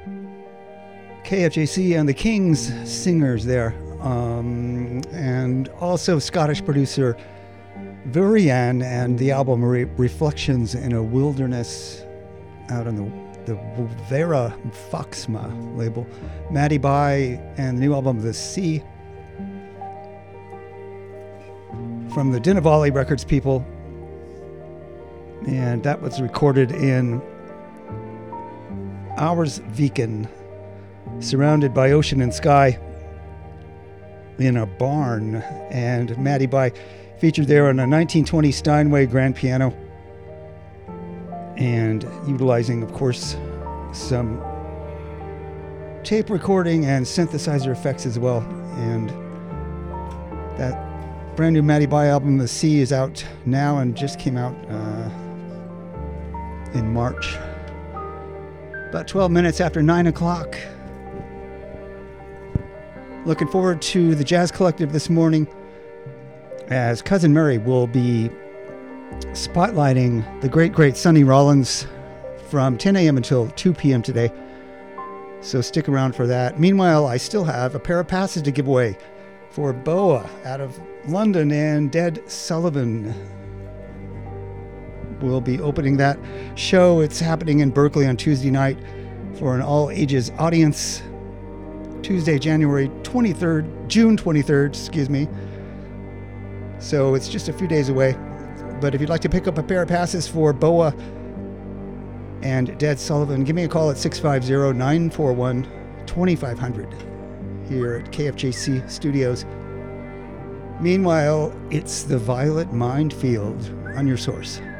KFJC and the Kings singers there. And also Scottish producer Vurian and the album Reflections in a Wilderness out on the Vera Foxma label. Maddie Bai and the new album The Sea from the Dinavali Records people. And that was recorded in Auersviken, surrounded by ocean and sky in a barn. And Maddie Bai featured there on a 1920 Steinway grand piano and utilizing, of course, some tape recording and synthesizer effects as well. And that brand new Maddie Bai album, The Sea, is out now and just came out in March. About 12 minutes after 9 o'clock. Looking forward to the Jazz Collective this morning, as Cousin Mary will be spotlighting the great Sonny Rollins from 10 a.m. until 2 p.m. today. So stick around for that. Meanwhile, I still have a pair of passes to give away for Boa out of London, and Dead Sullivan will be opening that show. It's happening in Berkeley on Tuesday night for an all-ages audience. Tuesday, June 23rd, excuse me. So it's just a few days away. But if you'd like to pick up a pair of passes for Boa and Dead Sullivan, give me a call at 650-941-2500 here at KFJC Studios. Meanwhile, it's the Violet Mind Field on your source.